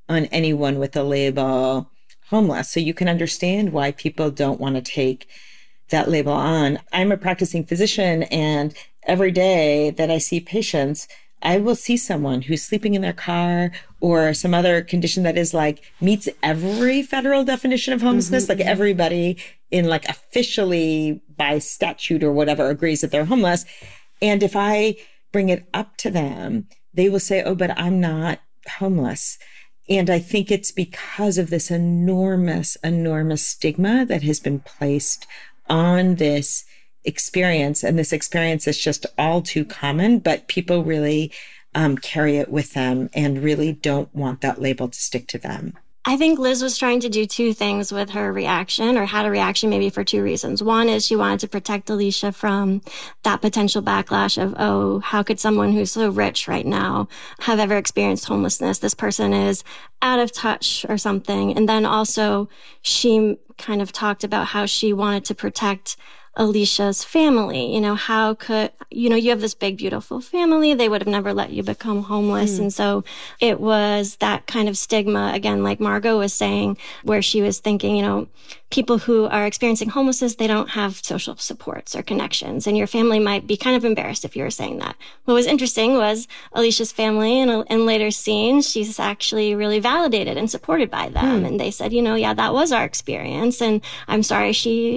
on anyone with the label homeless. So you can understand why people don't want to take that label on. I'm a practicing physician, and every day that I see patients, I will see someone who's sleeping in their car or some other condition that is like meets every federal definition of homelessness. Like everybody in like officially by statute or whatever agrees that they're homeless. And if I bring it up to them, they will say, oh, but I'm not homeless. And I think it's because of this enormous, enormous stigma that has been placed on this experience. And this experience is just all too common, but people really carry it with them and really don't want that label to stick to them. I think Liz was trying to do two things with her reaction, or had a reaction maybe for two reasons. One is she wanted to protect Alicia from that potential backlash of, oh, how could someone who's so rich right now have ever experienced homelessness? This person is out of touch or something. And then also she kind of talked about how she wanted to protect Alicia's family. You know, how could, you know, you have this big, beautiful family. They would have never let you become homeless. And so it was that kind of stigma, again, like Margot was saying, where she was thinking, you know, people who are experiencing homelessness, they don't have social supports or connections. And your family might be kind of embarrassed if you were saying that. What was interesting was Alicia's family in later scenes, she's actually really validated and supported by them. And they said, you know, yeah, that was our experience. And I'm sorry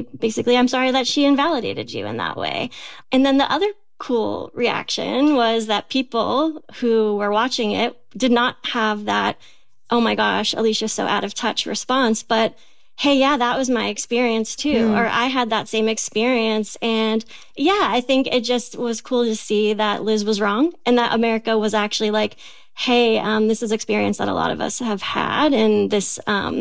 that she invalidated you in that way. And then the other cool reaction was that people who were watching it did not have that, oh my gosh, Alicia's so out of touch response, but hey, yeah, that was my experience too. Or I had that same experience. And yeah, I think it just was cool to see that Liz was wrong and that America was actually like, hey, this is experience that a lot of us have had. And this,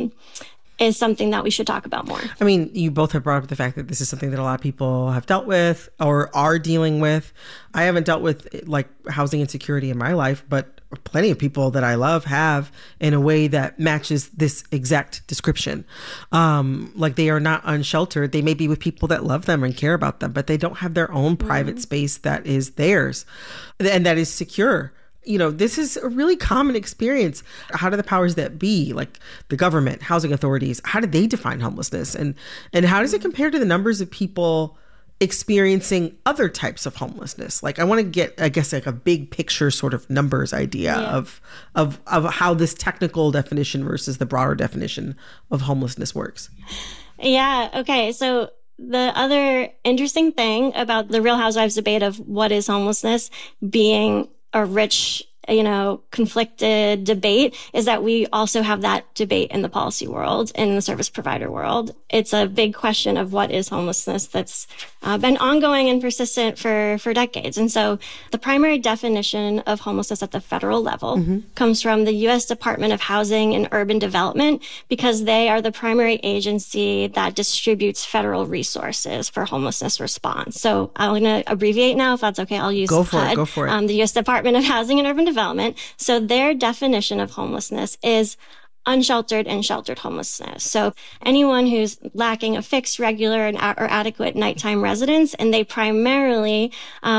is something that we should talk about more. I mean, you both have brought up the fact that this is something that a lot of people have dealt with or are dealing with. I haven't dealt with like housing insecurity in my life, but plenty of people that I love have in a way that matches this exact description. Like they are not unsheltered. They may be with people that love them and care about them, but they don't have their own private space that is theirs and that is secure. You know, this is a really common experience. How do the powers that be, like the government, housing authorities, how do they define homelessness? And how does it compare to the numbers of people experiencing other types of homelessness? Like I want to get, I guess, like a big picture sort of numbers idea of how this technical definition versus the broader definition of homelessness works. Yeah. Okay. So the other interesting thing about the Real Housewives debate of what is homelessness being a rich, you know, conflicted debate is that we also have that debate in the policy world, in the service provider world. It's a big question of what is homelessness that's been ongoing and persistent for decades. And so the primary definition of homelessness at the federal level comes from the U.S. Department of Housing and Urban Development, because they are the primary agency that distributes federal resources for homelessness response. So I'm going to abbreviate now, if that's okay. I'll use Go for it. The U.S. Department of Housing and Urban Development. So their definition of homelessness is unsheltered and sheltered homelessness. So anyone who's lacking a fixed, regular, or adequate nighttime residence, and they primarily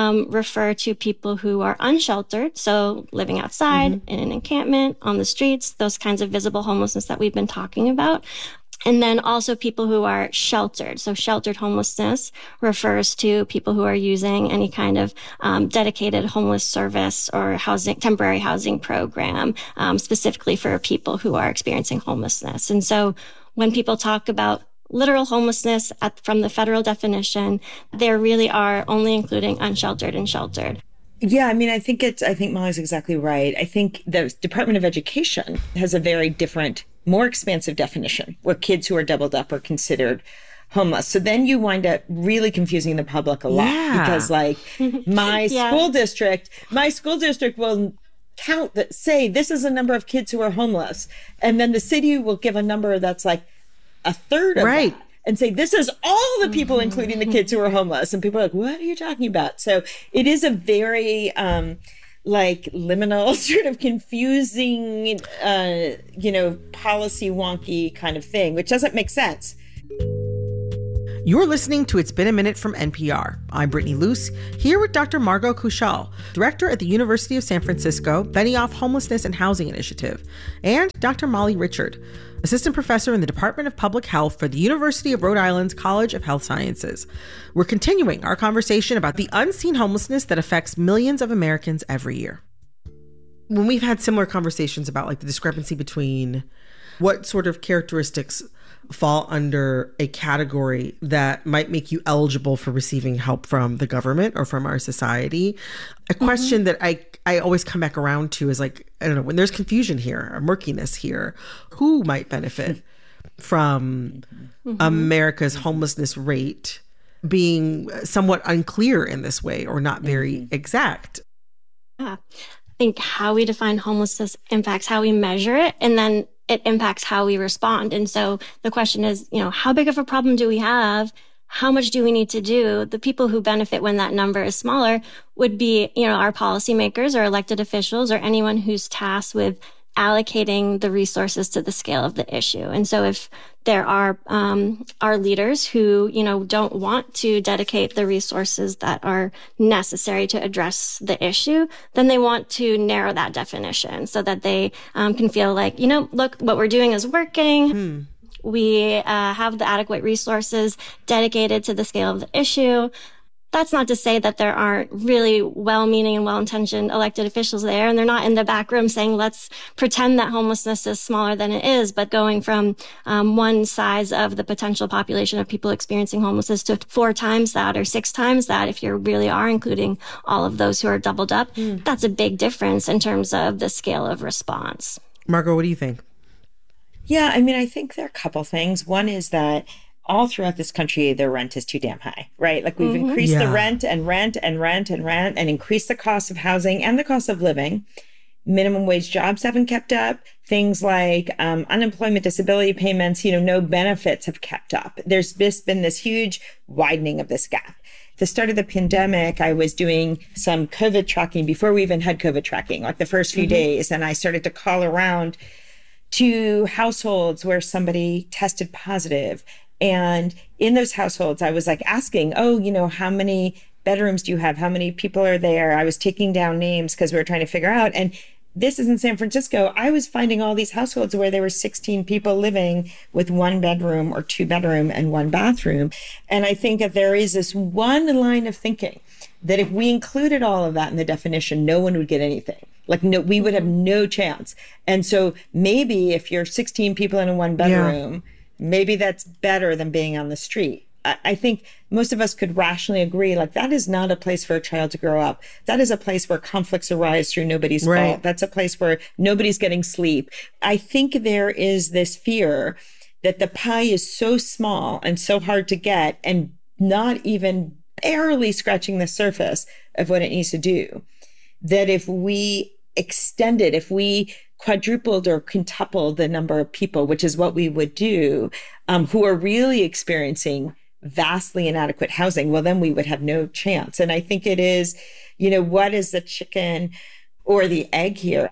refer to people who are unsheltered, so living outside in an encampment, on the streets, those kinds of visible homelessness that we've been talking about. And then also people who are sheltered. So sheltered homelessness refers to people who are using any kind of dedicated homeless service or temporary housing program, specifically for people who are experiencing homelessness. And so when people talk about literal homelessness from the federal definition, they really are only including unsheltered and sheltered. Yeah, I mean, I think Molly's exactly right. I think the Department of Education has a very different, more expansive definition where kids who are doubled up are considered homeless. So then you wind up really confusing the public a lot because like my school district will count that, say this is a number of kids who are homeless. And then the city will give a number that's like a third of that. And say, this is all the people, including the kids who are homeless. And people are like, what are you talking about? So it is a very, like liminal sort of confusing, policy wonky kind of thing, which doesn't make sense. You're listening to It's Been a Minute from NPR. I'm Brittany Luce, here with Dr. Margot Kuchal, director at the University of San Francisco Benioff Homelessness and Housing Initiative, and Dr. Molly Richard, assistant professor in the Department of Public Health for the University of Rhode Island's College of Health Sciences. We're continuing our conversation about the unseen homelessness that affects millions of Americans every year. When we've had similar conversations about like the discrepancy between what sort of characteristics fall under a category that might make you eligible for receiving help from the government or from our society, a question that I always come back around to is like, I don't know, when there's confusion here or murkiness here, who might benefit from America's homelessness rate being somewhat unclear in this way or not very exact? Yeah. I think how we define homelessness impacts how we measure it, and then it impacts how we respond. And so the question is, how big of a problem do we have? How much do we need to do? The people who benefit when that number is smaller would be, our policymakers or elected officials or anyone who's tasked with allocating the resources to the scale of the issue. And so if there are leaders who, don't want to dedicate the resources that are necessary to address the issue, then they want to narrow that definition so that they can feel like, look, what we're doing is working. We have the adequate resources dedicated to the scale of the issue. That's not to say that there aren't really well-meaning and well-intentioned elected officials there, and they're not in the back room saying, let's pretend that homelessness is smaller than it is, but going from one size of the potential population of people experiencing homelessness to 4 times that or 6 times that, if you really are including all of those who are doubled up, that's a big difference in terms of the scale of response. Margot, what do you think? Yeah, I think there are a couple things. One is that all throughout this country, the rent is too damn high, right? Like we've increased the rent and increased the cost of housing and the cost of living. Minimum wage jobs haven't kept up. Things like unemployment, disability payments, no benefits have kept up. There's been this huge widening of this gap. At the start of the pandemic, I was doing some COVID tracking before we even had COVID tracking, like the first few days. And I started to call around to households where somebody tested positive. And in those households, I was like asking, how many bedrooms do you have? How many people are there? I was taking down names because we were trying to figure out. And this is in San Francisco. I was finding all these households where there were 16 people living with 1 bedroom or 2 bedroom and 1 bathroom. And I think that there is this one line of thinking that if we included all of that in the definition, no one would get anything. We would have no chance. And so maybe if you're 16 people in a 1 bedroom, maybe that's better than being on the street. I think most of us could rationally agree, that is not a place for a child to grow up. That is a place where conflicts arise through nobody's fault. That's a place where nobody's getting sleep. I think there is this fear that the pie is so small and so hard to get and not even barely scratching the surface of what it needs to do, that if we extended, if we quadrupled or quintupled the number of people, which is what we would do, who are really experiencing vastly inadequate housing, well, then we would have no chance. And I think it is, what is the chicken or the egg here?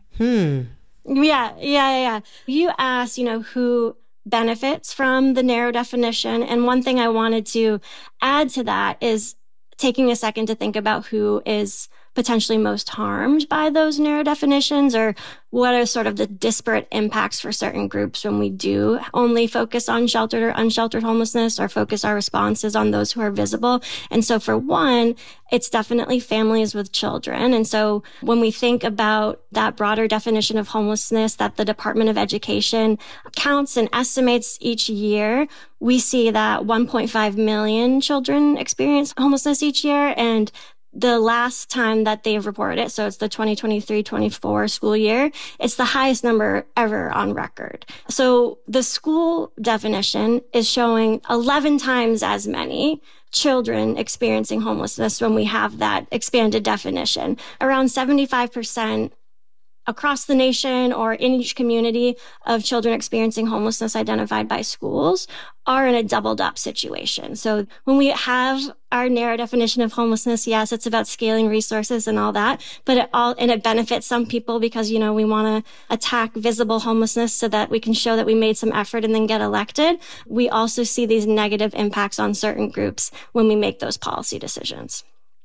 Yeah. You asked, who benefits from the narrow definition. And one thing I wanted to add to that is taking a second to think about who is potentially most harmed by those narrow definitions, or what are sort of the disparate impacts for certain groups when we do only focus on sheltered or unsheltered homelessness or focus our responses on those who are visible. And so for one, it's definitely families with children. And so when we think about that broader definition of homelessness that the Department of Education counts and estimates each year, we see that 1.5 million children experience homelessness each year. And the last time that they've reported it, so it's the 2023-24 school year, it's the highest number ever on record. So the school definition is showing 11 times as many children experiencing homelessness when we have that expanded definition. Around 75% across the nation or in each community of children experiencing homelessness identified by schools are in a doubled up situation. So when we have our narrow definition of homelessness, yes, it's about scaling resources and all that, but it benefits some people because, we want to attack visible homelessness so that we can show that we made some effort and then get elected. We also see these negative impacts on certain groups when we make those policy decisions.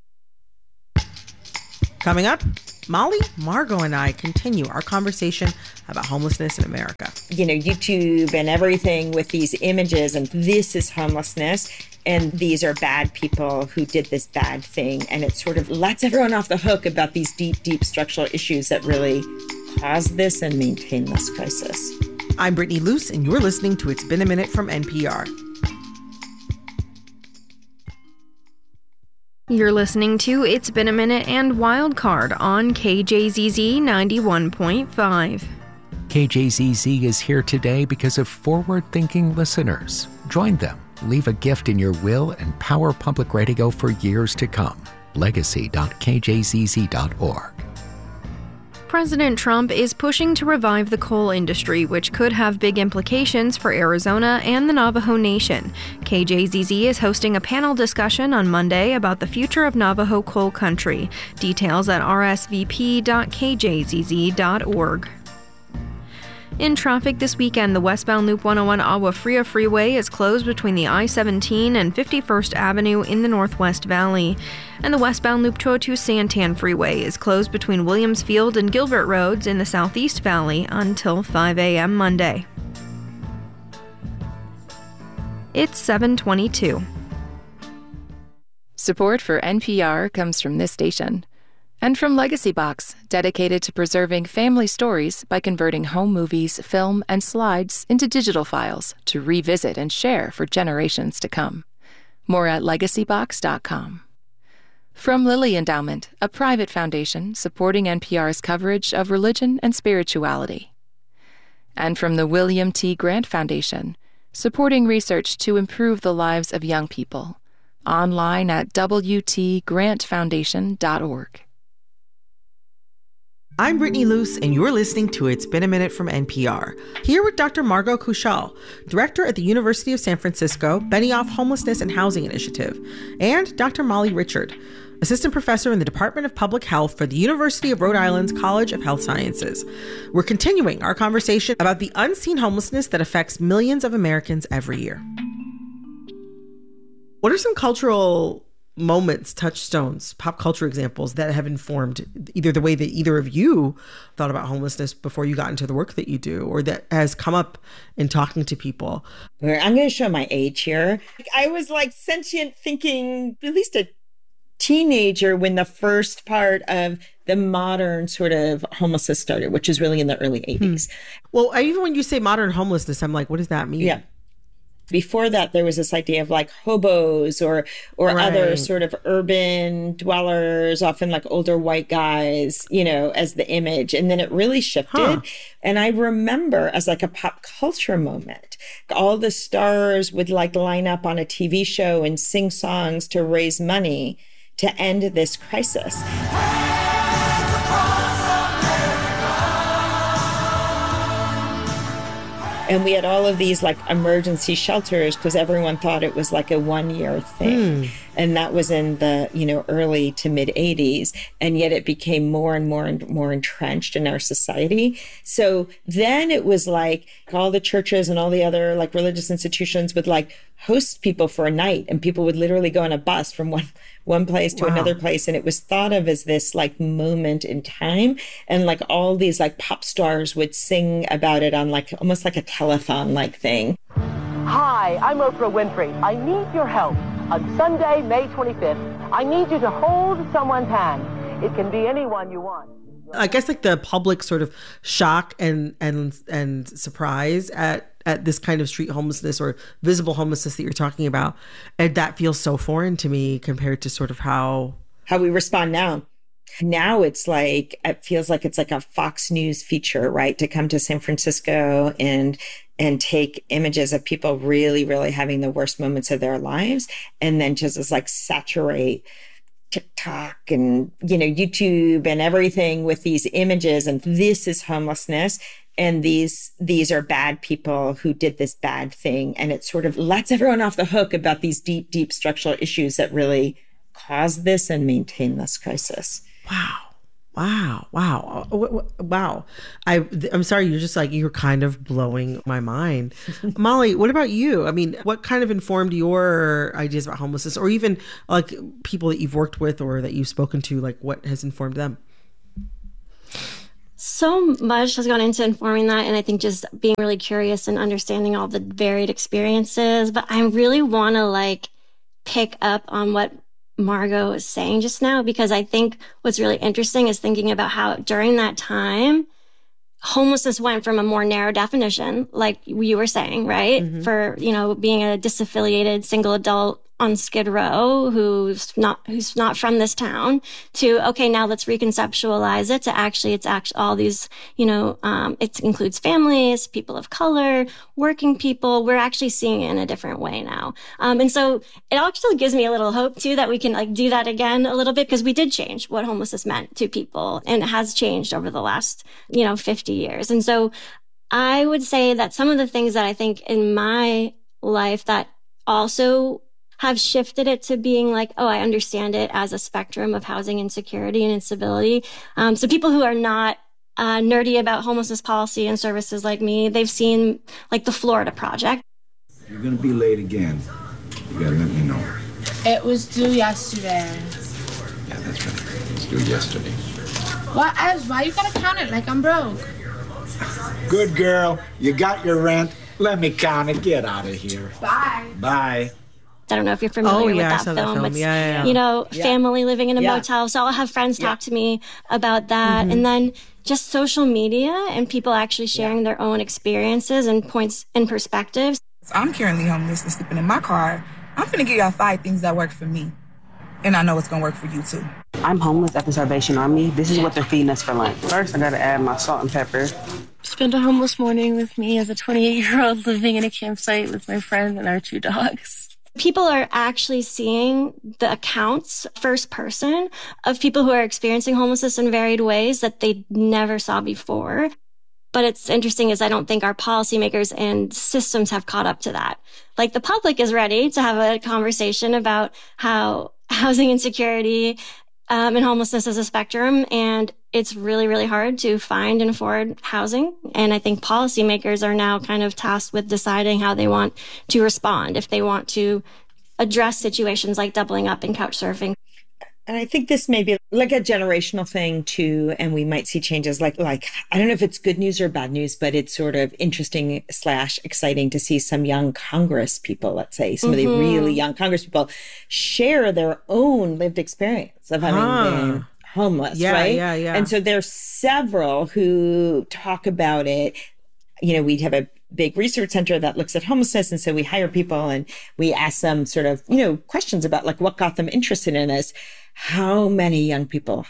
Coming up, Molly, Margot, and I continue our conversation about homelessness in America. YouTube and everything with these images, and this is homelessness, and these are bad people who did this bad thing. And it sort of lets everyone off the hook about these deep, deep structural issues that really cause this and maintain this crisis. I'm Brittany Luce, and you're listening to It's Been a Minute from NPR. You're listening to It's Been a Minute and Wildcard on KJZZ 91.5. KJZZ is here today because of forward-thinking listeners. Join them. Leave a gift in your will and power public radio for years to come. Legacy.kjzz.org. President Trump is pushing to revive the coal industry, which could have big implications for Arizona and the Navajo Nation. KJZZ is hosting a panel discussion on Monday about the future of Navajo coal country. Details at rsvp.kjzz.org. In traffic this weekend, the westbound Loop 101 Agua Fria Freeway is closed between the I-17 and 51st Avenue in the Northwest Valley. And the westbound Loop 202 Santan Freeway is closed between Williams Field and Gilbert Roads in the Southeast Valley until 5 a.m. Monday. It's 7:22. Support for NPR comes from this station. And from Legacy Box, dedicated to preserving family stories by converting home movies, film, and slides into digital files to revisit and share for generations to come. More at legacybox.com. From Lilly Endowment, a private foundation supporting NPR's coverage of religion and spirituality. And from the William T. Grant Foundation, supporting research to improve the lives of young people. Online at wtgrantfoundation.org. I'm Brittany Luce, and you're listening to It's Been a Minute from NPR. Here with Dr. Margot Kuchel, director at the University of San Francisco Benioff Homelessness and Housing Initiative, and Dr. Molly Richard, assistant professor in the Department of Public Health for the University of Rhode Island's College of Health Sciences. We're continuing our conversation about the unseen homelessness that affects millions of Americans every year. What are some cultural moments, touchstones, pop culture examples that have informed either the way that either of you thought about homelessness before you got into the work that you do, or that has come up in talking to people? I'm going to show my age here. I was like sentient thinking, at least a teenager, when the first part of the modern sort of homelessness started, which is really in the early 80s. Well, even when you say modern homelessness, I'm like, what does that mean? Yeah. Before that, there was this idea of like hobos or Right. other sort of urban dwellers, often like older white guys, as the image. And then it really shifted. And I remember as like a pop culture moment, all the stars would like line up on a TV show and sing songs to raise money to end this crisis. And we had all of these like emergency shelters because everyone thought it was like a 1-year thing. And that was in the, early to mid 80s. And yet it became more and more and more entrenched in our society. So then it was like all the churches and all the other like religious institutions would like host people for a night, and people would literally go on a bus from one place to another place. And it was thought of as this like moment in time. And like all these like pop stars would sing about it on like almost like a telethon like thing. Hi, I'm Oprah Winfrey. I need your help. On Sunday, May 25th, I need you to hold someone's hand. It can be anyone you want. I guess like the public sort of shock and surprise at this kind of street homelessness or visible homelessness that you're talking about, and that feels so foreign to me compared to sort of how we respond now. Now it's like, it feels like it's like a Fox News feature, right? To come to San Francisco and take images of people really, really having the worst moments of their lives, and then just like saturate TikTok and, YouTube and everything with these images, and this is homelessness. And these are bad people who did this bad thing. And it sort of lets everyone off the hook about these deep, deep structural issues that really cause this and maintain this crisis. Wow. I'm sorry, you're kind of blowing my mind. Molly, what about you? I mean, what kind of informed your ideas about homelessness, or even like people that you've worked with or that you've spoken to, like what has informed them? So much has gone into informing that. And I think just being really curious and understanding all the varied experiences. But I really want to pick up on what Margot was saying just now, because I think what's really interesting is thinking about how during that time, homelessness went from a more narrow definition, like you were saying, right? Mm-hmm. For, being a disaffiliated single adult on Skid Row who's not from this town, to, okay, now let's reconceptualize it to it's all these, it includes families, people of color, working people. We're actually seeing it in a different way now. And so it actually gives me a little hope too, that we can do that again a little bit, because we did change what homelessness meant to people, and it has changed over the last, 50 years. And so I would say that some of the things that I think in my life that also have shifted it to being I understand it as a spectrum of housing insecurity and instability. So people who are not nerdy about homelessness policy and services like me, they've seen the Florida Project. You're going to be late again. You got to let me know. It was due yesterday. Yeah, that's right. It was due yesterday. What else? Why you got to count it like I'm broke? Good girl. You got your rent. Let me count it. Get out of here. Bye. Bye. I don't know if you're familiar with that film. It's, family living in a motel. So I'll have friends talk to me about that. Mm-hmm. And then just social media and people actually sharing their own experiences and points and perspectives. I'm currently homeless and sleeping in my car. I'm finna give y'all 5 things that work for me. And I know it's gonna work for you too. I'm homeless at the Salvation Army. This is what they're feeding us for lunch. First, I gotta add my salt and pepper. Spend a homeless morning with me as a 28-year-old living in a campsite with my friend and our 2 dogs. People are actually seeing the accounts, first person, of people who are experiencing homelessness in varied ways that they never saw before. But it's interesting is I don't think our policymakers and systems have caught up to that. The public is ready to have a conversation about how housing insecurity and homelessness is a spectrum, and it's really, really hard to find and afford housing. And I think policymakers are now kind of tasked with deciding how they want to respond, if they want to address situations like doubling up and couch surfing. And I think this may be a generational thing too. And we might see changes I don't know if it's good news or bad news, but it's sort of interesting / exciting to see some young Congress people, let's say, some of the really young Congress people share their own lived experience of having been homeless, right? Yeah. And so there's several who talk about it. We'd have a big research center that looks at homelessness. And so we hire people and we ask them sort of, questions about what got them interested in this. How many young people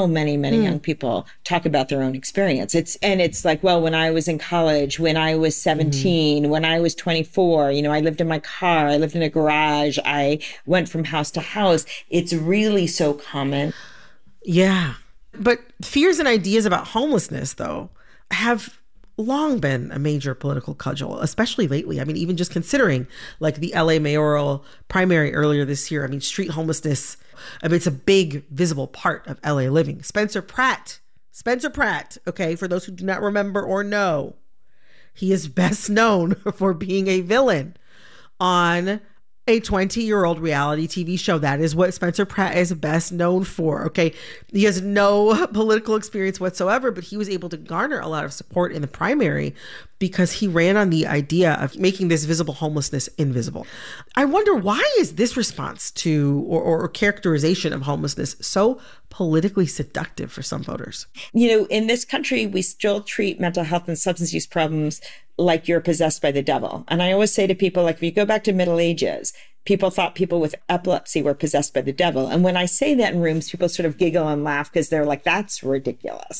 talk about their own experience? It's when I was in college, when I was 17, when I was 24, I lived in my car, I lived in a garage, I went from house to house. It's really so common. Yeah. But fears and ideas about homelessness, though, have long been a major political cudgel, especially lately. I mean, even just considering the LA mayoral primary earlier this year. I mean, street homelessness, it's a big visible part of LA living. Spencer Pratt, okay, for those who do not remember or know, he is best known for being a villain on a 20-year-old reality TV show. That is what Spencer Pratt is best known for, okay? He has no political experience whatsoever, but he was able to garner a lot of support in the primary because he ran on the idea of making this visible homelessness invisible. I wonder, why is this response to or characterization of homelessness so politically seductive for some voters? In this country, we still treat mental health and substance use problems like you're possessed by the devil. And I always say to people, if you go back to Middle Ages, people thought people with epilepsy were possessed by the devil. And when I say that in rooms, people sort of giggle and laugh because they're like, that's ridiculous.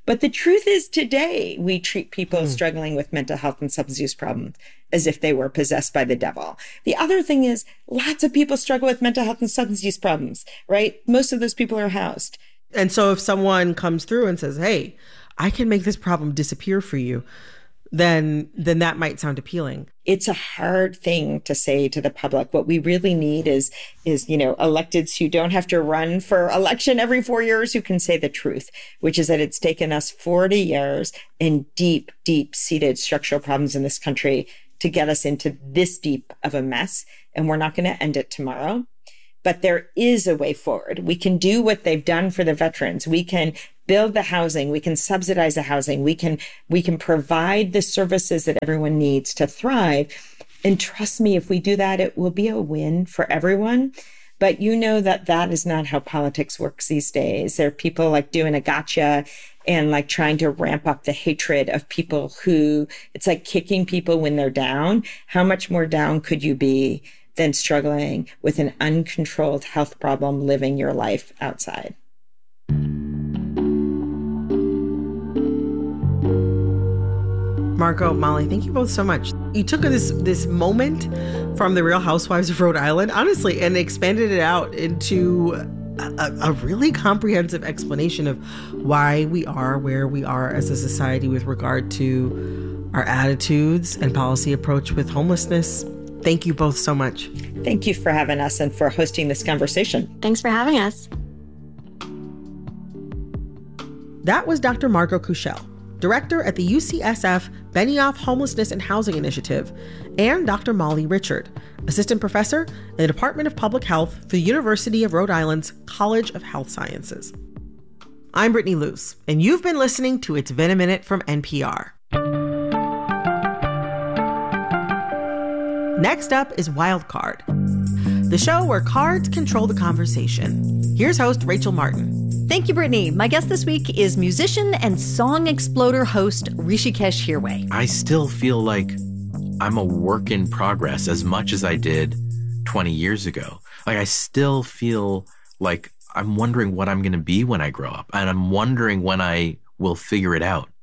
But the truth is today we treat people struggling with mental health and substance use problems as if they were possessed by the devil. The other thing is lots of people struggle with mental health and substance use problems, right? Most of those people are housed. And so if someone comes through and says, hey, I can make this problem disappear for you, then that might sound appealing. It's a hard thing to say to the public. What we really need is electeds who don't have to run for election every 4 years, who can say the truth, which is that it's taken us 40 years and deep, deep-seated structural problems in this country to get us into this deep of a mess. And we're not going to end it tomorrow. But there is a way forward. We can do what they've done for the veterans. We can build the housing. We can subsidize the housing. We can provide the services that everyone needs to thrive. And trust me, if we do that, it will be a win for everyone. But you know that is not how politics works these days. There are people like doing a gotcha and like trying to ramp up the hatred of people who, it's like kicking people when they're down. How much more down could you be than struggling with an uncontrolled health problem, living your life outside? Margot, Molly, thank you both so much. You took this moment from The Real Housewives of Rhode Island, honestly, and expanded it out into a really comprehensive explanation of why we are where we are as a society with regard to our attitudes and policy approach with homelessness. Thank you both so much. Thank you for having us and for hosting this conversation. Thanks for having us. That was Dr. Margot Kuchel, director at the UCSF Benioff Homelessness and Housing Initiative, and Dr. Molly Richard, assistant professor in the Department of Public Health for the University of Rhode Island's College of Health Sciences. I'm Brittany Luce, and you've been listening to It's Been a Minute from NPR. Next up is Wildcard, the show where cards control the conversation. Here's host Rachel Martin. Thank you, Brittany. My guest this week is musician and song exploder host Hrishikesh Hirway. I still feel like I'm a work in progress as much as I did 20 years ago. Like, I still feel like I'm wondering what I'm going to be when I grow up. And I'm wondering when I will figure it out.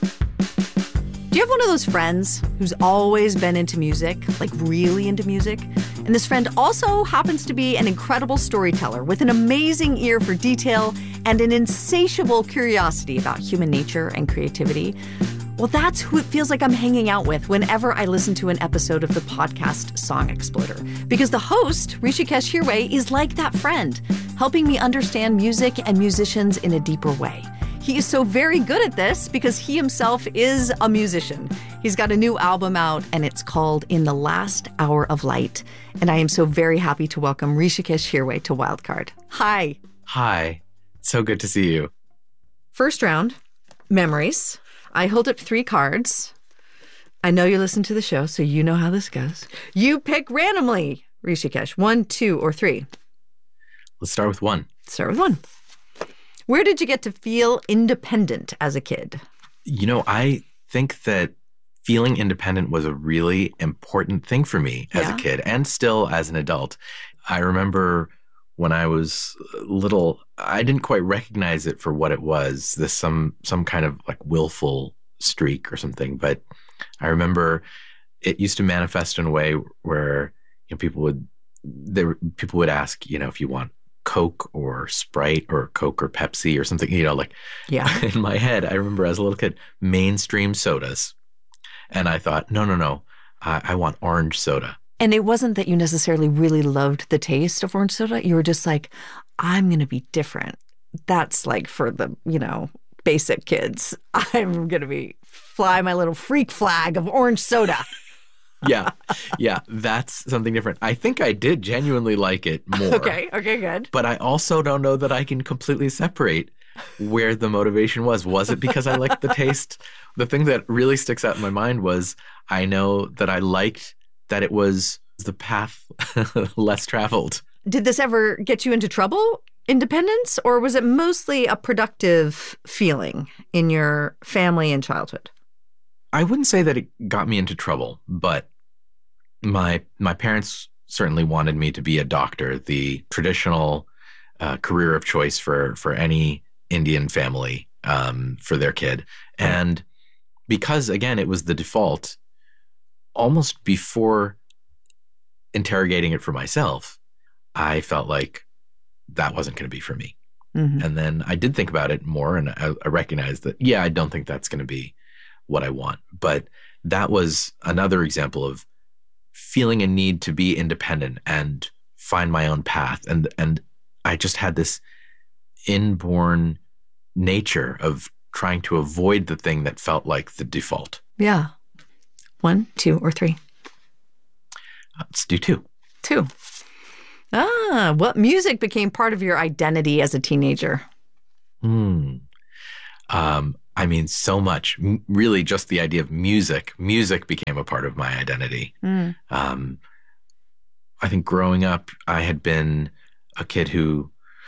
Do you have one of those friends who's always been into music, like really into music? And this friend also happens to be an incredible storyteller with an amazing ear for detail and an insatiable curiosity about human nature and creativity. Well, that's who it feels like I'm hanging out with whenever I listen to an episode of the podcast Song Exploder. Because the host, Hrishikesh Hirway, is like that friend, helping me understand music and musicians in a deeper way. He is so very good at this because he himself is a musician. He's got a new album out, and it's called In the Last Hour of Light. And I am so very happy to welcome Hrishikesh Hirway to Wildcard. Hi. Hi. So good to see you. First round, memories. I hold up 3 cards. I know you listen to the show, so you know how this goes. You pick randomly, Hrishikesh. 1, 2, or 3. Let's start with 1. Start with 1. Where did you get to feel independent as a kid? You know, I think that feeling independent was a really important thing for me as a kid and still as an adult. I remember when I was little, I didn't quite recognize it for what it was, this some kind of like willful streak or something. But I remember it used to manifest in a way where people would ask, if you want Coke or Sprite or Coke or Pepsi or something, in my head, I remember as a little kid, mainstream sodas. And I thought, no, I want orange soda. And it wasn't that you necessarily really loved the taste of orange soda. You were just like, I'm going to be different. That's like for the, basic kids. I'm going to fly my little freak flag of orange soda. Yeah, that's something different. I think I did genuinely like it more. Okay, good. But I also don't know that I can completely separate where the motivation was. Was it because I liked the taste? The thing that really sticks out in my mind was I know that I liked that it was the path less traveled. Did this ever get you into trouble, independence, or was it mostly a productive feeling in your family and childhood? I wouldn't say that it got me into trouble, but my parents certainly wanted me to be a doctor, the traditional career of choice for any Indian family for their kid. And because, again, it was the default, almost before interrogating it for myself, I felt like that wasn't going to be for me. Mm-hmm. And then I did think about it more, and I recognized that, yeah, I don't think that's going to be what I want. But that was another example of feeling a need to be independent and find my own path. And I just had this inborn nature of trying to avoid the thing that felt like the default. Yeah. 1, 2, or 3? Let's do 2. 2. What music became part of your identity as a teenager? I mean, so much. Really, just the idea of music. Music became a part of my identity. I think growing up, I had been a kid who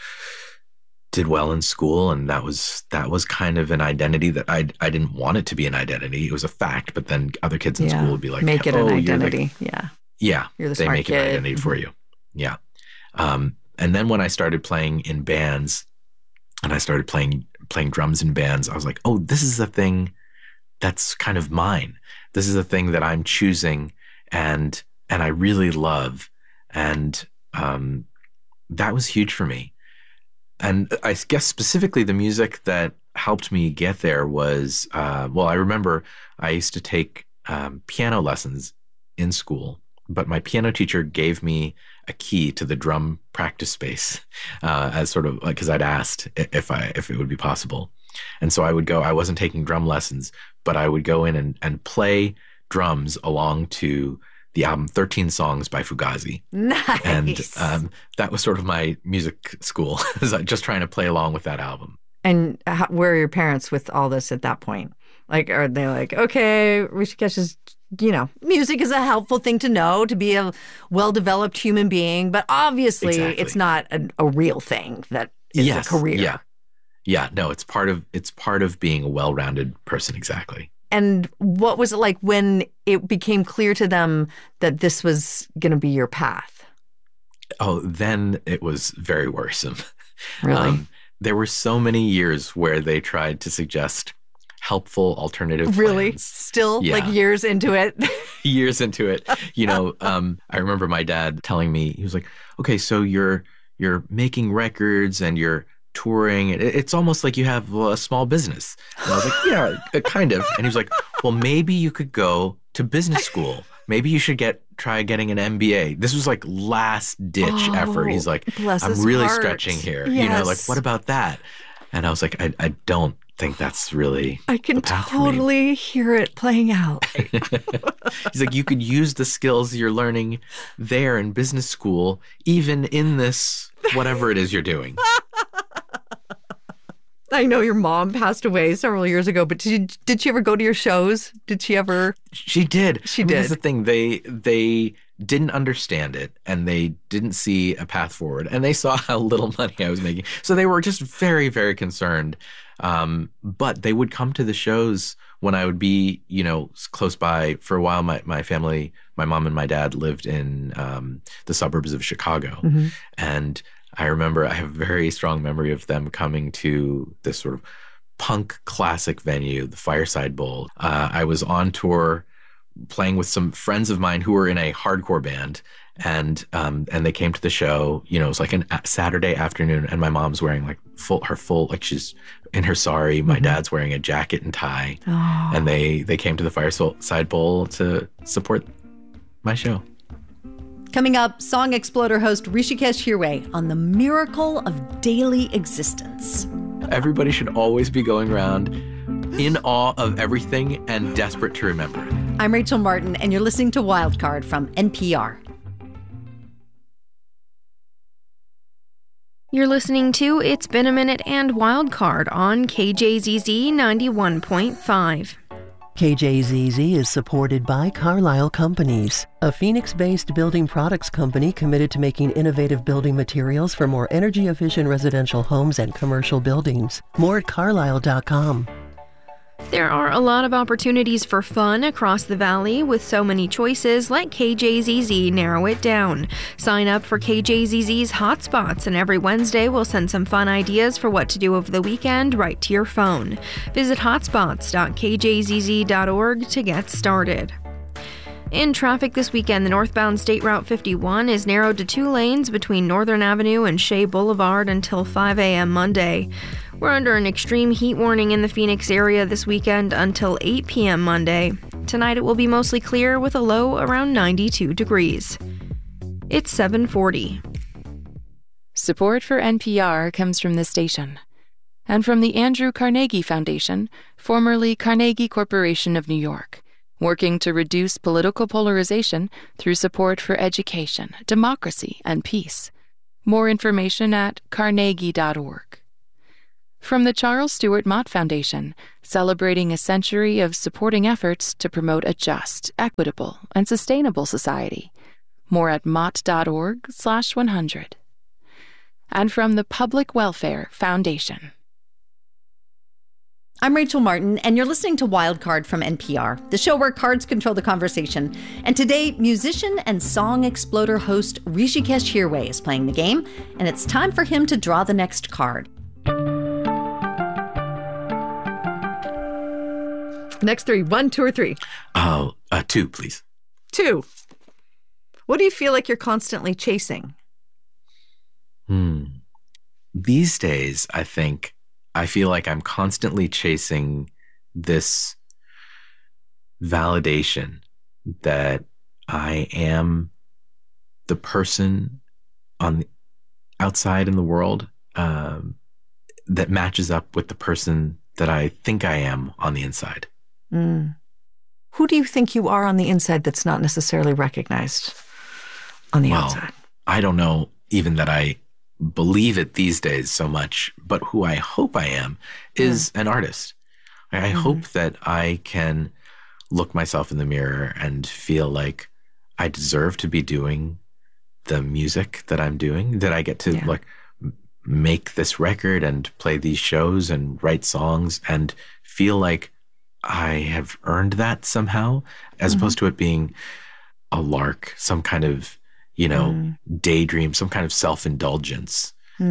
did well in school, and that was kind of an identity that I didn't want it to be an identity. It was a fact, but then other kids in school would be like, make it an identity. Yeah. You're the they smart make kid. An identity for you. Yeah. And then when I started playing in bands, and I started playing drums in bands, I was like, oh, this is a thing that's kind of mine. This is a thing that I'm choosing and I really love. And that was huge for me. And I guess specifically the music that helped me get there was, I remember I used to take piano lessons in school, but my piano teacher gave me a key to the drum practice space as sort of like, because I'd asked if it would be possible. And so I would go, I wasn't taking drum lessons, but I would go in and play drums along to the album 13 Songs by Fugazi. Nice. And that was sort of my music school, just trying to play along with that album. And where are your parents with all this at that point? Like, are they like, okay, Hrishikesh is, music is a helpful thing to know, to be a well-developed human being, but obviously it's not a real thing that is a career. Yeah, no, it's part of being a well-rounded person, exactly. And what was it like when it became clear to them that this was going to be your path? Oh, then it was very worrisome. Really? There were so many years where they tried to suggest helpful alternative Really? plans. Still, like years into it? Years into it. I remember my dad telling me, he was like, okay, so you're making records and you're touring. It's almost like you have a small business. And I was like, yeah, kind of. And he was like, well, maybe you could go to business school. Maybe you should try getting an MBA. This was like last ditch effort. He's like, I'm really stretching here. Yes. What about that? And I was like, I don't think that's really I can totally hear it playing out. He's like, you could use the skills you're learning there in business school, even in this, whatever it is you're doing. I know your mom passed away several years ago, but did she ever go to your shows? Did she ever? She did. She did. That's the thing. They didn't understand it, and they didn't see a path forward, and they saw how little money I was making. So they were just very, very concerned. But they would come to the shows when I would be, close by. For a while, my family, my mom and my dad lived in the suburbs of Chicago. Mm-hmm. And I remember I have a very strong memory of them coming to this sort of punk classic venue, the Fireside Bowl. I was on tour playing with some friends of mine who were in a hardcore band, and they came to the show. It was like a Saturday afternoon, and my mom's wearing like her full, like she's in her sari. My dad's wearing a jacket and tie, and they came to the Fireside Bowl to support my show. Coming up, Song Exploder host Hrishikesh Hirway on the miracle of daily existence. Everybody should always be going around in awe of everything and desperate to remember it. I'm Rachel Martin, and you're listening to Wildcard from NPR. You're listening to It's Been a Minute and Wildcard on KJZZ 91.5. KJZZ is supported by Carlisle Companies, a Phoenix-based building products company committed to making innovative building materials for more energy-efficient residential homes and commercial buildings. More at carlisle.com. There are a lot of opportunities for fun across the valley. With so many choices, let KJZZ narrow it down. Sign up for KJZZ's Hotspots, and every Wednesday we'll send some fun ideas for what to do over the weekend right to your phone. Visit hotspots.kjzz.org to get started. In traffic this weekend, the northbound State Route 51 is narrowed to 2 lanes between Northern Avenue and Shea Boulevard until 5 a.m. Monday. We're under an extreme heat warning in the Phoenix area this weekend until 8 p.m. Monday. Tonight it will be mostly clear with a low around 92 degrees. It's 7:40. Support for NPR comes from this station and from the Andrew Carnegie Foundation, formerly Carnegie Corporation of New York, working to reduce political polarization through support for education, democracy, and peace. More information at carnegie.org. From the Charles Stewart Mott Foundation, celebrating a century of supporting efforts to promote a just, equitable, and sustainable society. More at mott.org/100. And from the Public Welfare Foundation. I'm Rachel Martin, and you're listening to Wildcard from NPR, the show where cards control the conversation. And today, musician and song exploder host Rishikesh Hirway is playing the game, and it's time for him to draw the next card. Next 3, 1, 2, or 3? 2, please. 2. What do you feel like you're constantly chasing? These days, I feel like I'm constantly chasing this validation that I am the person on the outside in the world that matches up with the person that I think I am on the inside. Who do you think you are on the inside that's not necessarily recognized on the outside? I don't know even that I believe it these days so much, but who I hope I am is an artist. I hope that I can look myself in the mirror and feel like I deserve to be doing the music that I'm doing, that I get to like make this record and play these shows and write songs and feel like I have earned that somehow, as opposed to it being a lark, some kind of, daydream, some kind of self-indulgence.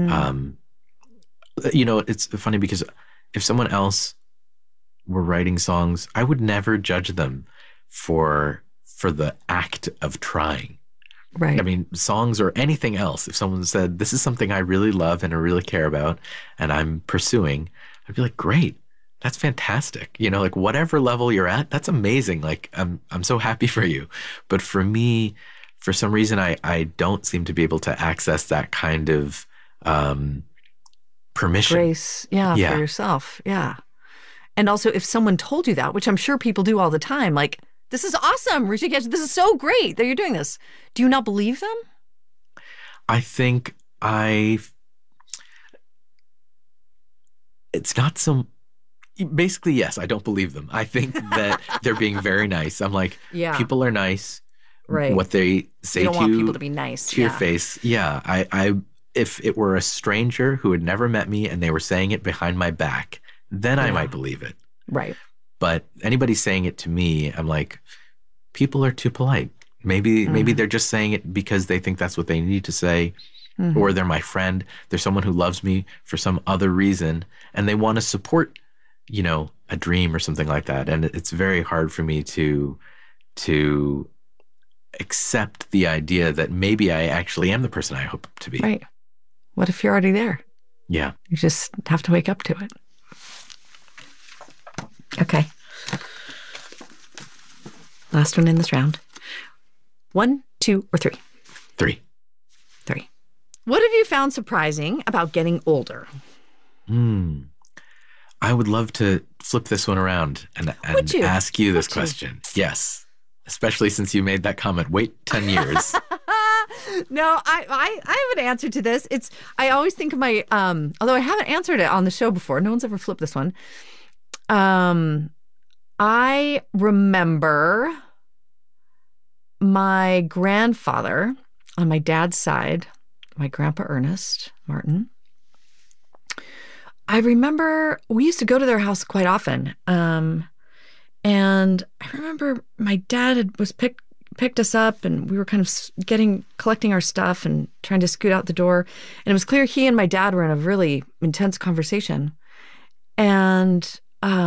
It's funny because if someone else were writing songs, I would never judge them for the act of trying. Right. I mean, songs or anything else, if someone said, this is something I really love and I really care about and I'm pursuing, I'd be like, great. That's fantastic. Like whatever level you're at, that's amazing. Like I'm so happy for you. But for me, for some reason, I don't seem to be able to access that kind of permission. Grace, for yourself. Yeah. And also if someone told you that, which I'm sure people do all the time, like, this is awesome, Rishikesh, this is so great that you're doing this. Do you not believe them? I think it's not so... Basically, yes, I don't believe them. I think that they're being very nice. I'm like, people are nice. Right. What they say you don't to want you, people to be nice. to your face. Yeah. I if it were a stranger who had never met me and they were saying it behind my back, then I might believe it. Right. But anybody saying it to me, I'm like, people are too polite. Maybe they're just saying it because they think that's what they need to say. Or they're my friend. They're someone who loves me for some other reason and they want to support a dream or something like that. And it's very hard for me to accept the idea that maybe I actually am the person I hope to be. Right. What if you're already there? Yeah. You just have to wake up to it. Okay. Last one in this round. 1, 2, or 3? 3. 3. What have you found surprising about getting older? I would love to flip this one around and ask you this question. Yes. Especially since you made that comment. Wait 10 years. No, I have an answer to this. I always think of my, although I haven't answered it on the show before. No one's ever flipped this one. I remember my grandfather on my dad's side, my grandpa Ernest Martin, I remember we used to go to their house quite often. And I remember my dad was picked us up, and we were kind of collecting our stuff and trying to scoot out the door. And it was clear he and my dad were in a really intense conversation. And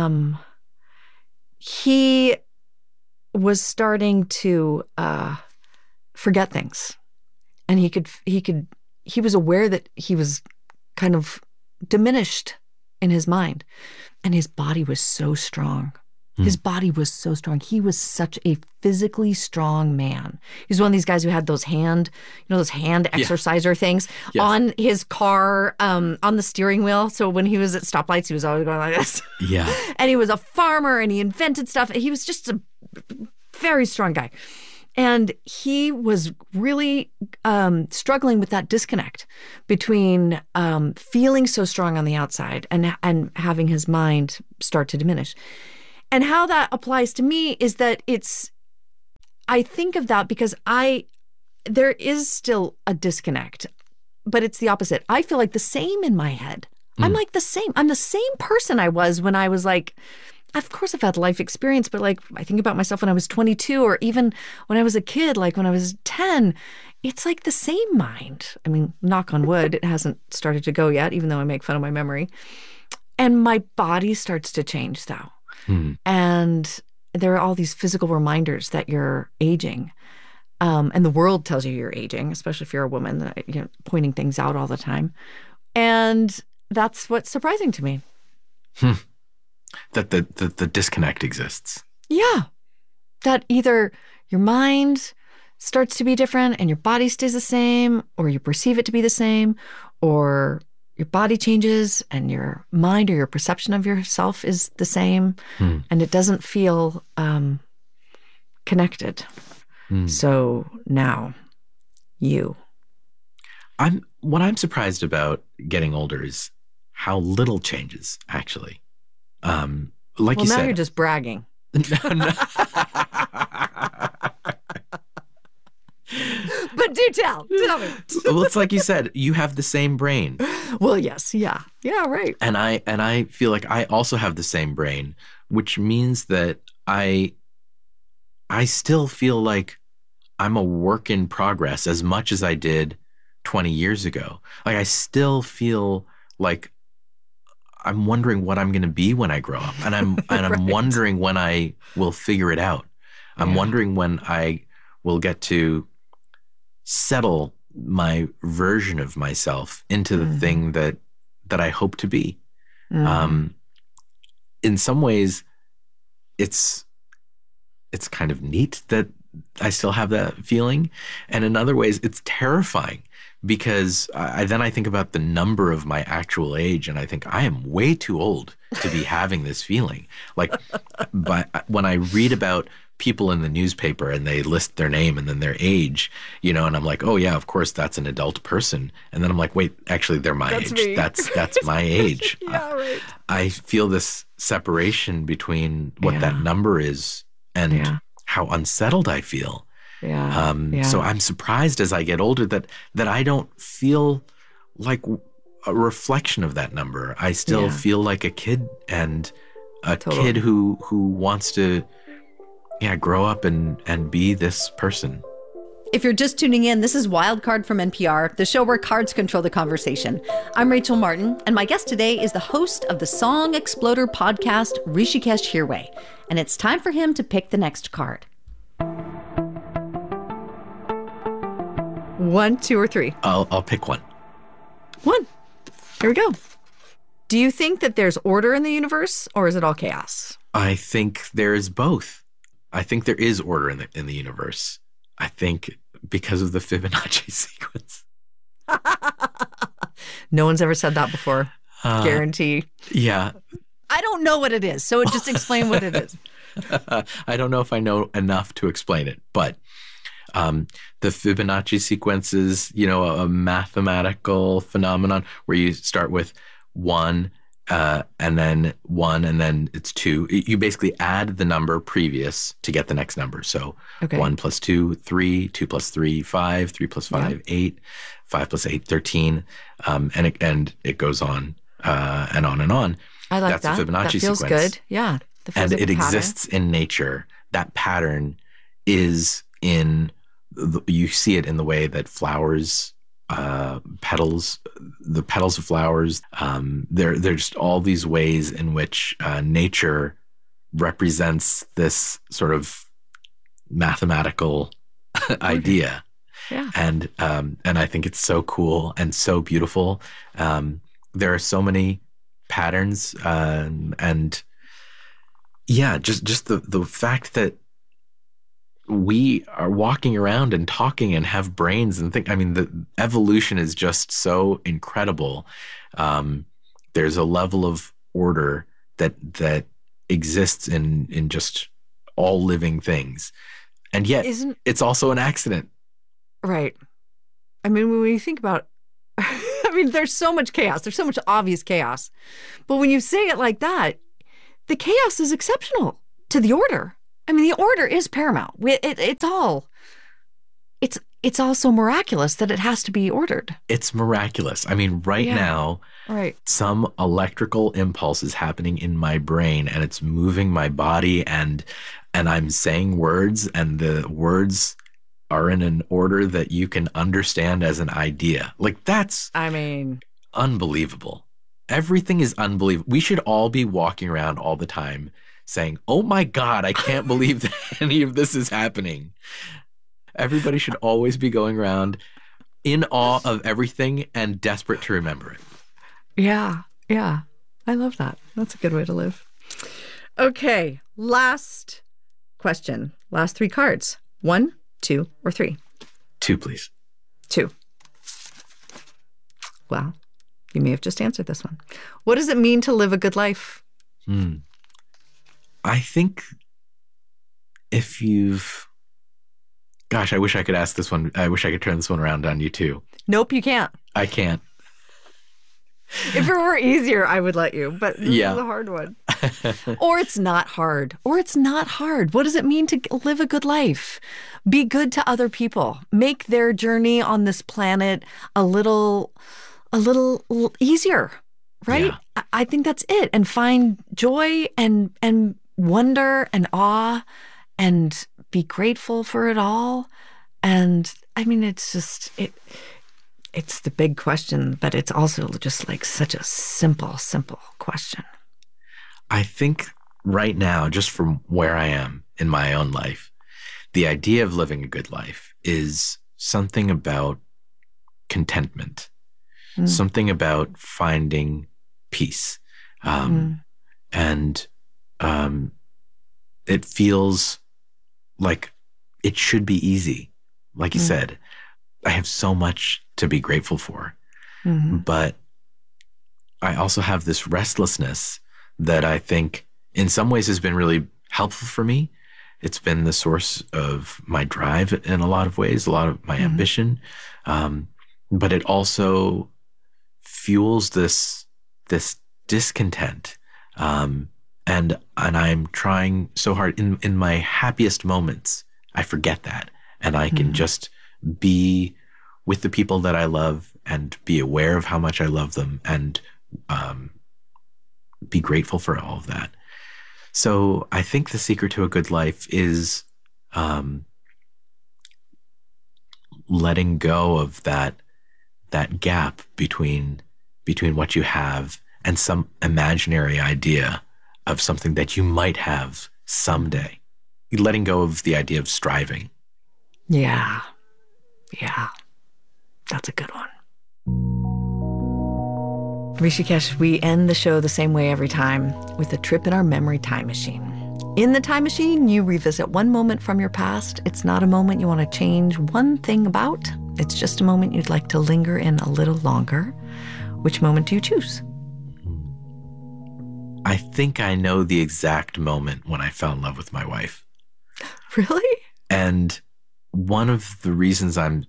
he was starting to forget things. And he was aware that he was kind of diminished in his mind. And his body was so strong. His body was so strong. He was such a physically strong man. He's one of these guys who had those hand exerciser things on his car, on the steering wheel. So when he was at stoplights, he was always going like this. Yeah. And he was a farmer, and he invented stuff. He was just a very strong guy. And he was really struggling with that disconnect between feeling so strong on the outside and having his mind start to diminish. And how that applies to me is that I think of that because there is still a disconnect, but it's the opposite. I feel like the same in my head. I'm like the same. I'm the same person I was when I was like, of course I've had life experience, but like I think about myself when I was 22 or even when I was a kid, like when I was 10, it's like the same mind. I mean, knock on wood, it hasn't started to go yet, even though I make fun of my memory. And my body starts to change though. And there are all these physical reminders that you're aging. And the world tells you you're aging, especially if you're a woman, pointing things out all the time. And that's what's surprising to me. That the disconnect exists. Yeah. That either your mind starts to be different and your body stays the same, or you perceive it to be the same, or your body changes and your mind or your perception of yourself is the same, and it doesn't feel connected. So now, what I'm surprised about getting older is how little changes, actually. Like you said. Now you're just bragging. No. But do tell me. Well, it's like you said, you have the same brain. Well, yes, yeah, right. And I feel like I also have the same brain, which means that I still feel like I'm a work in progress as much as I did 20 years ago. Like I still feel like I'm wondering what I'm going to be when I grow up, and I'm I'm wondering when I will figure it out. I'm wondering when I will get to settle my version of myself into the thing that I hope to be. In some ways, it's kind of neat that I still have that feeling, and in other ways, it's terrifying because I think about the number of my actual age, and I think I am way too old to be having this feeling. Like, but when I read about people in the newspaper and they list their name and then their age, and I'm like, oh yeah, of course that's an adult person. And then I'm like, wait, actually they're my age. Me. That's my age. Yeah, right. I feel this separation between what that number is and how unsettled I feel. So I'm surprised as I get older that I don't feel like a reflection of that number. I still feel like a kid, and a kid who wants to grow up and be this person. If you're just tuning in, this is Wildcard from NPR, the show where cards control the conversation. I'm Rachel Martin, and my guest today is the host of the Song Exploder podcast, Hrishikesh Hirway. And it's time for him to pick the next card. 1, 2, or 3? I'll pick one. 1. Here we go. Do you think that there's order in the universe, or is it all chaos? I think there is both. I think there is order in the universe. I think because of the Fibonacci sequence. No one's ever said that before. Guarantee. Yeah. I don't know what it is, so just explain what it is. I don't know if I know enough to explain it, but the Fibonacci sequence is, a mathematical phenomenon where you start with 1, and then 1, and then it's 2. You basically add the number previous to get the next number. So 1 plus 2, 3, 2 plus 3, 5, 3 plus 5, 8, 5 plus 8, 13, and it goes on and on and on. I like That's that. the Fibonacci that feels sequence. good. Yeah. And it exists in nature. That pattern is you see it in the way that flowers, the petals of flowers. There's just all these ways in which nature represents this sort of mathematical idea. Yeah. And I think it's so cool and so beautiful. There are so many patterns, and yeah, just the fact that we are walking around and talking and have brains and think. I mean, the evolution is just so incredible. There's a level of order that exists in just all living things, and yet it's also an accident. Right. I mean, when you think about, I mean, there's so much chaos. There's so much obvious chaos. But when you say it like that, the chaos is exceptional to the order. I mean, the order is paramount. It's all so miraculous that it has to be ordered. It's miraculous. I mean, right now, some electrical impulse is happening in my brain, and it's moving my body, and I'm saying words, and the words are in an order that you can understand as an idea. Like, that's unbelievable. Everything is unbelievable. We should all be walking around all the time saying, oh my God, I can't believe that any of this is happening. Everybody should always be going around in awe of everything and desperate to remember it. Yeah. Yeah. I love that. That's a good way to live. Okay. Last question. Last 3 cards. 1, 2, or 3? 2, please. 2. Well, you may have just answered this one. What does it mean to live a good life? I think if you've... Gosh, I wish I could ask this one. I wish I could turn this one around on you too. Nope, you can't. I can't. If it were easier, I would let you, but this is a hard one. Or it's not hard. What does it mean to live a good life? Be good to other people. Make their journey on this planet a little easier, right? Yeah. I think that's it. And find joy and wonder and awe and be grateful for it all. And I mean, it's just, it's the big question, but it's also just like such a simple question. I think right now, just from where I am in my own life, the idea of living a good life is something about contentment, something about finding peace. And it feels like it should be easy. Like you said, I have so much to be grateful for. But I also have this restlessness that I think in some ways has been really helpful for me. It's been the source of my drive in a lot of ways, a lot of my ambition. But it also fuels this discontent. And I'm trying so hard in my happiest moments, I forget that. And I can just be with the people that I love and be aware of how much I love them and be grateful for all of that. So I think the secret to a good life is letting go of that gap between what you have and some imaginary idea of something that you might have someday. Letting go of the idea of striving. Yeah. That's a good one. Rishikesh, we end the show the same way every time, with a trip in our memory time machine. In the time machine, you revisit one moment from your past. It's not a moment you want to change one thing about. It's just a moment you'd like to linger in a little longer. Which moment do you choose? I think I know the exact moment when I fell in love with my wife. Really? And one of the reasons I'm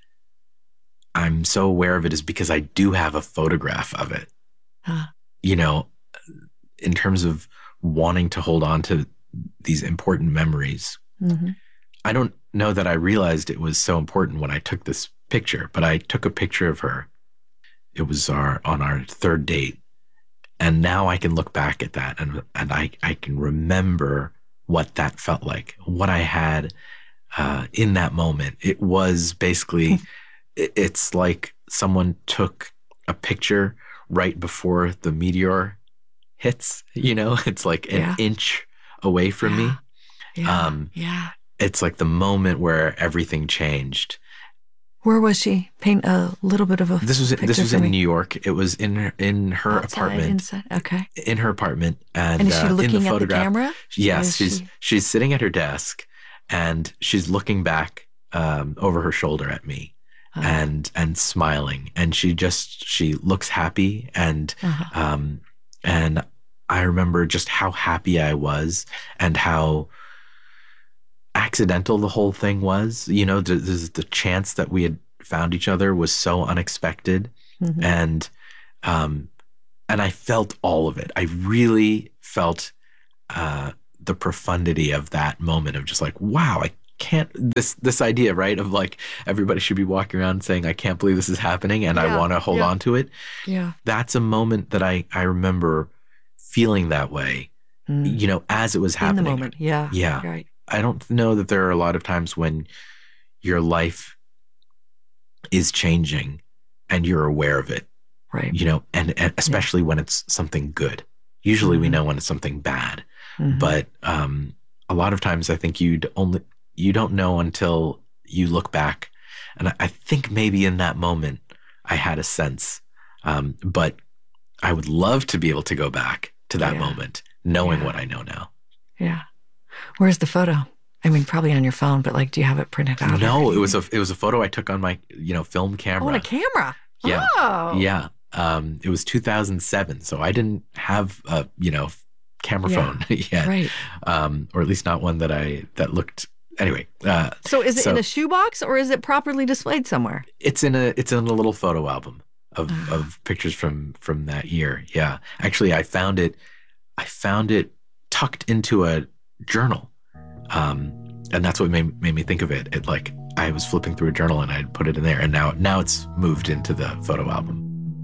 so aware of it is because I do have a photograph of it. You know, in terms of wanting to hold on to these important memories. I don't know that I realized it was so important when I took this picture, but I took a picture of her. It was on our 3rd date, And now I can look back at that and I can remember what that felt like, what I had in that moment. It was basically, it's like someone took a picture right before the meteor hits, it's like an inch away from me. It's like the moment where everything changed. Where was she? Paint a little bit of a This was in New York. It was in her outside, apartment. Inside. Okay. In her apartment, and is she looking in the photograph, at the camera? Yes, she's sitting at her desk, and she's looking back over her shoulder at me, and smiling, and she looks happy, and I remember just how happy I was, and how accidental the whole thing was. The chance that we had found each other was so unexpected. And I felt all of it. I really felt the profundity of that moment of just like, wow, I can't, this idea, right, of like everybody should be walking around saying, I can't believe this is happening, and I want to hold on to it. Yeah. That's a moment that I remember feeling that way, as it was happening. In the moment. Yeah. Yeah. Right. I don't know that there are a lot of times when your life is changing and you're aware of it, right? And especially when it's something good. Usually we know when it's something bad, but a lot of times I think you don't know until you look back. And I think maybe in that moment I had a sense, but I would love to be able to go back to that moment, knowing what I know now. Yeah. Where's the photo? I mean, probably on your phone, but like, do you have it printed out? No, it was a photo I took on my, film camera. Oh, on a camera. Yeah. Oh. Yeah. It was 2007. So I didn't have a, camera phone yet. Right. Or at least not one that looked, anyway. So is it in a shoebox, or is it properly displayed somewhere? It's in a little photo album of pictures from that year. Yeah. Actually, I found it tucked into a journal, and that's what made me think of it. It, like, I was flipping through a journal and I'd put it in there, and now it's moved into the photo album.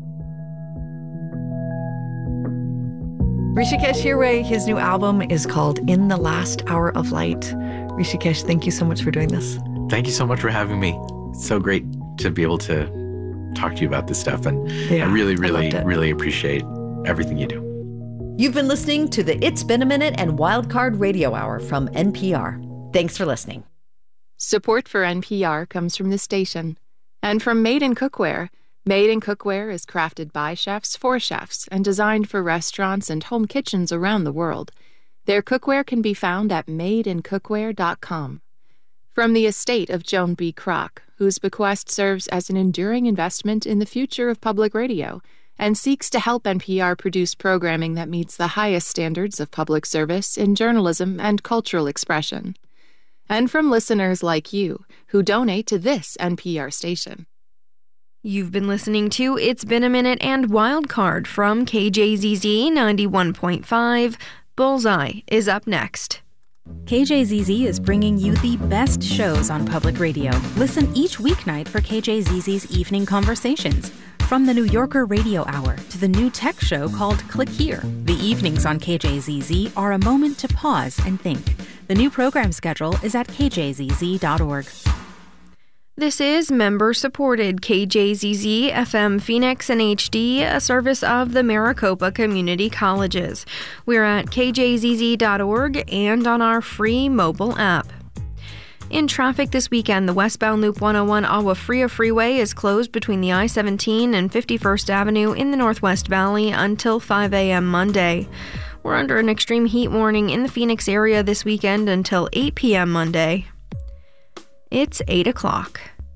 Hrishikesh Hirway, his new album is called In the Last Hour of Light. Hrishikesh, thank you so much for doing this. Thank you so much for having me. It's so great to be able to talk to you about this stuff, and I really, really, really appreciate everything you do. You've been listening to the It's Been a Minute and Wildcard Radio Hour from NPR. Thanks for listening. Support for NPR comes from the station and from Made in Cookware. Made in Cookware is crafted by chefs for chefs and designed for restaurants and home kitchens around the world. Their cookware can be found at madeincookware.com. From the estate of Joan B. Kroc, whose bequest serves as an enduring investment in the future of public radio and seeks to help NPR produce programming that meets the highest standards of public service in journalism and cultural expression. And from listeners like you who donate to this NPR station. You've been listening to It's Been a Minute and Wildcard from KJZZ 91.5. Bullseye is up next. KJZZ is bringing you the best shows on public radio. Listen each weeknight for KJZZ's Evening Conversations. From the New Yorker Radio Hour to the new tech show called Click Here, the evenings on KJZZ are a moment to pause and think. The new program schedule is at kjzz.org. This is member-supported KJZZ FM Phoenix and HD, a service of the Maricopa Community Colleges. We're at kjzz.org and on our free mobile app. In traffic this weekend, the westbound Loop 101 Agua Fria Freeway is closed between the I-17 and 51st Avenue in the Northwest Valley until 5 a.m. Monday. We're under an extreme heat warning in the Phoenix area this weekend until 8 p.m. Monday. It's 8 o'clock.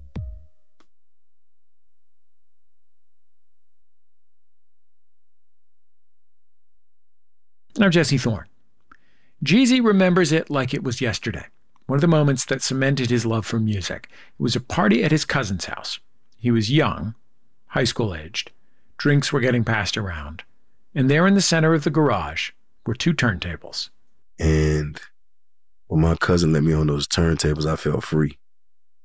I'm Jesse Thorne. Jeezy remembers it like it was yesterday. One of the moments that cemented his love for music. It was a party at his cousin's house. He was young, high school aged. Drinks were getting passed around. And there in the center of the garage were two turntables. And when my cousin let me on those turntables, I felt free.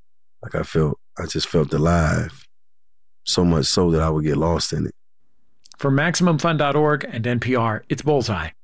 I just felt alive. So much so that I would get lost in it. For MaximumFun.org and NPR, it's Bullseye.